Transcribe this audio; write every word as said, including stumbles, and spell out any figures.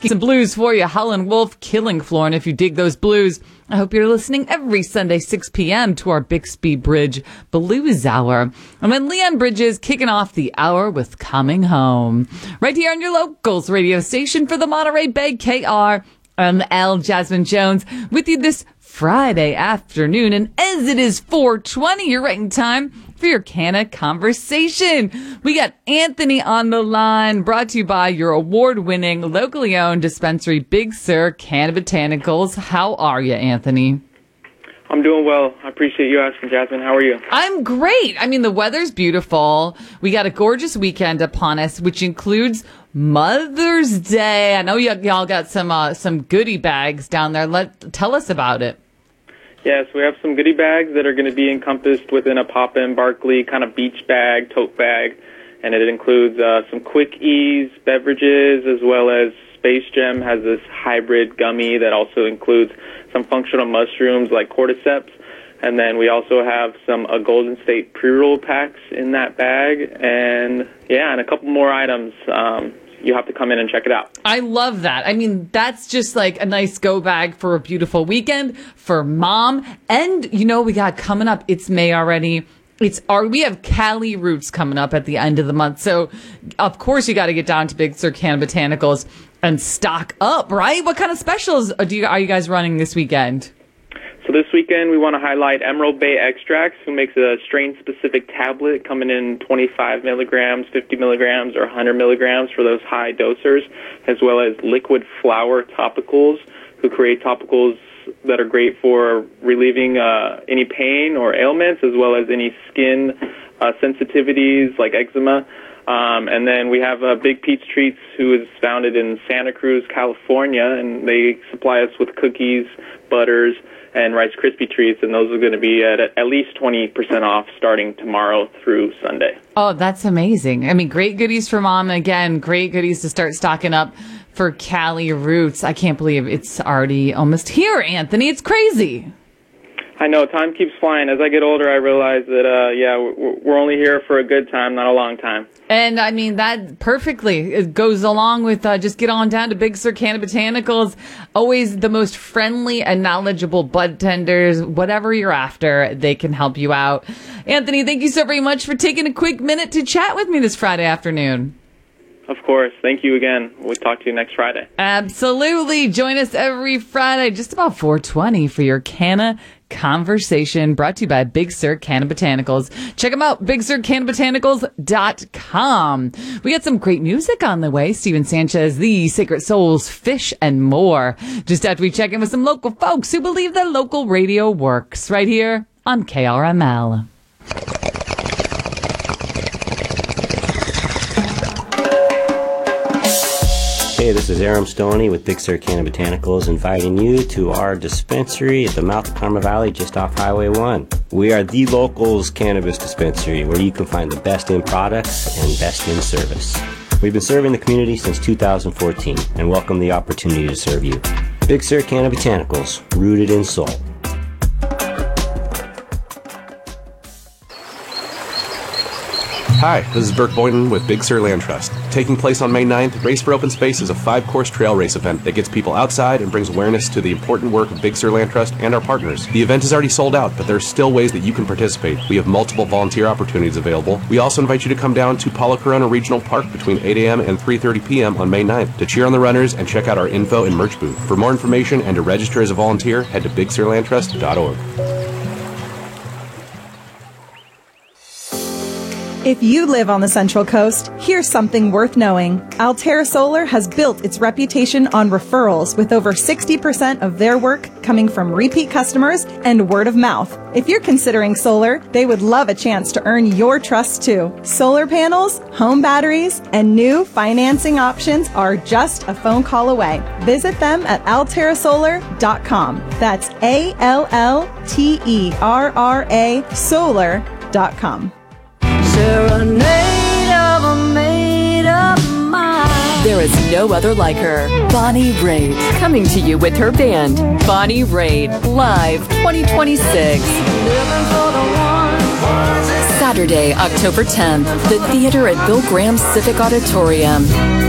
Some blues for you. Howlin' Wolf, Killing Floor. And if you dig those blues, I hope you're listening every Sunday, six p.m. to our Bixby Bridge Blues Hour. And when Leon Bridges kicking off the hour with Coming Home. Right here on your locals radio station for the Monterey Bay K R. I'm L. Jasmine Jones with you this Friday afternoon. And as it is four twenty, you're right in time for your Canna Conversation. We got Anthony on the line, brought to you by your award-winning, locally owned dispensary, Big Sur Canna Botanicals. How are you, Anthony? I'm doing well. I appreciate you asking, Jasmine. How are you? I'm great. I mean, the weather's beautiful. We got a gorgeous weekend upon us, which includes Mother's Day. I know y- y'all got some uh, some goodie bags down there. Let Tell us about it. Yes, we have some goodie bags that are going to be encompassed within a Pop-In Barkley kind of beach bag, tote bag, and it includes uh, some Quick Ease beverages, as well as Space Gem has this hybrid gummy that also includes some functional mushrooms like cordyceps, and then we also have some uh, Golden State pre-roll packs in that bag, and yeah, and a couple more items. Um, you have to come in and check it out. I love that. I mean, that's just like a nice go bag for a beautiful weekend for mom. And, you know, we got coming up, it's May already. It's our, we have Cali Roots coming up at the end of the month. So, of course, you got to get down to Big Sur Canna Botanicals and stock up, right? What kind of specials do you, are you guys running this weekend? So this weekend, we want to highlight Emerald Bay Extracts, who makes a strain-specific tablet coming in twenty-five milligrams, fifty milligrams, or one hundred milligrams for those high dosers, as well as Liquid Flower Topicals, who create topicals that are great for relieving uh, any pain or ailments, as well as any skin uh, sensitivities like eczema. Um, and then we have uh, Big Pete's Treats, who is founded in Santa Cruz, California, and they supply us with cookies, butters, and Rice Krispie Treats, and those are going to be at at least twenty percent off starting tomorrow through Sunday. Oh, that's amazing. I mean, great goodies for mom. Again, great goodies to start stocking up for Cali Roots. I can't believe it's already almost here, Anthony. It's crazy. I know. Time keeps flying. As I get older, I realize that, uh, yeah, we're only here for a good time, not a long time. And, I mean, that perfectly it goes along with uh, just get on down to Big Sur Canna Botanicals. Always the most friendly and knowledgeable bud tenders. Whatever you're after, they can help you out. Anthony, thank you so very much for taking a quick minute to chat with me this Friday afternoon. Of course. Thank you again. We'll talk to you next Friday. Absolutely. Join us every Friday, just about four twenty, for your Canna Conversation, brought to you by Big Sur Canna Botanicals. Check them out, big sur canna botanicals dot com. We got some great music on the way. Steven Sanchez, The Sacred Souls, Fish, and more. Just after we check in with some local folks who believe that local radio works, right here on K R M L. Hey, this is Aram Stoney with Big Sur Canna Botanicals, inviting you to our dispensary at the mouth of Karma Valley, just off Highway one. We are the locals cannabis dispensary, where you can find the best in products and best in service. We've been serving the community since two thousand fourteen and welcome the opportunity to serve you. Big Sur Canna Botanicals, rooted in soul. Hi, this is Burke Boynton with Big Sur Land Trust. Taking place on May ninth, Race for Open Space is a five-course trail race event that gets people outside and brings awareness to the important work of Big Sur Land Trust and our partners. The event is already sold out, but there are still ways that you can participate. We have multiple volunteer opportunities available. We also invite you to come down to Palo Corona Regional Park between eight a.m. and three thirty p.m. on May ninth to cheer on the runners and check out our info and merch booth. For more information and to register as a volunteer, head to big sur land trust dot org. If you live on the Central Coast, here's something worth knowing. Altera Solar has built its reputation on referrals, with over sixty percent of their work coming from repeat customers and word of mouth. If you're considering solar, they would love a chance to earn your trust too. Solar panels, home batteries, and new financing options are just a phone call away. Visit them at altera solar dot com. That's A L L T E R R A solar dot com. Serenade of a made-up mind. There is no other like her. Bonnie Raitt, coming to you with her band, Bonnie Raitt, live twenty twenty-six. Saturday, October tenth, the theater at Bill Graham Civic Auditorium.